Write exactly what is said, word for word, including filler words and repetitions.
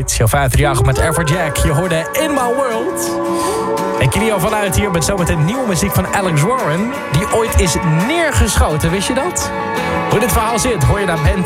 Night. Show vijfendertig met Everjack. Je hoorde In My World. En Clio vanuit hier met zometeen nieuwe muziek van Alex Warren. Die ooit is neergeschoten, wist je dat? Hoe dit verhaal zit, hoor je naar Ben